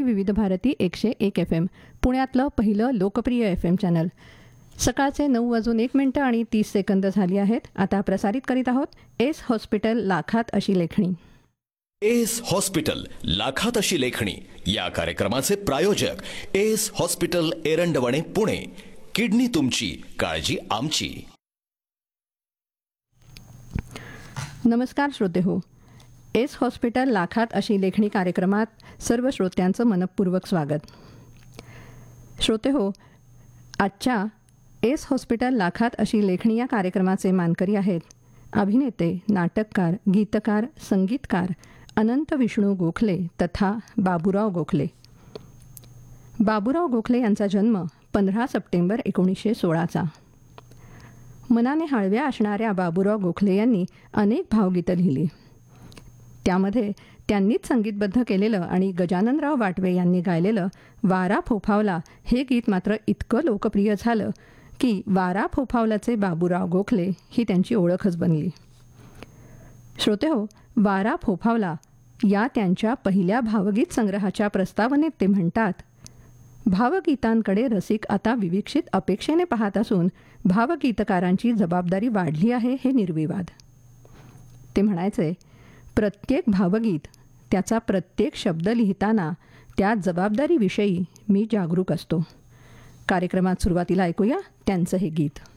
विविध भारती 101 FM, पुण्यातलं पहिलं लोकप्रिय FM चॅनल. सकाळचे 9:01 आणि 30 सेकंद झाली आहेत. आता प्रसारित करीत आहोत एस हॉस्पिटल लाखात अशी लेखणी. एस हॉस्पिटल लाखात अशी लेखणी या कार्यक्रमाचे प्रायोजक S hospital Erandwane Pune. Kidney तुमची, काळजी आमची. नमस्कार श्रोते हो. एस हॉस्पिटल लाखात अशी लेखणी कार्यक्रमात सर्व श्रोत्यांचं मनपूर्वक स्वागत. श्रोते हो, आजच्या एस हॉस्पिटल लाखात अशी लेखणी या कार्यक्रमाचे मानकरी आहेत अभिनेते, नाटककार, गीतकार, संगीतकार अनंत विष्णू गोखले तथा बाबूराव गोखले. बाबूराव गोखले यांचा जन्म 15 सप्टेंबर 1916चा. मनाने हळव्या असणाऱ्या बाबूराव गोखले यांनी अनेक भावगीतं लिहिली. त्यामध्ये त्यांनीच संगीतबद्ध केलेलं आणि गजाननराव वाटवे यांनी गायलेलं वारा फोफावला हे गीत मात्र इतकं लोकप्रिय झालं की वारा फोफावलाचे बाबूराव गोखले ही त्यांची ओळखच बनली. श्रोते हो, वारा फोफावला या त्यांच्या पहिल्या भावगीत संग्रहाच्या प्रस्तावनेत ते म्हणतात, भावगीतांकडे रसिक आता विविक्षित अपेक्षेने पाहत असून भावगीतकारांची जबाबदारी वाढली आहे हे निर्विवाद. ते म्हणायचे, प्रत्येक भावगीत, त्याचा प्रत्येक शब्द लिहिताना त्या जबाबदारीविषयी मी जागरूक असतो. कार्यक्रमात सुरुवातीला ऐकूया त्यांचं हे गीत.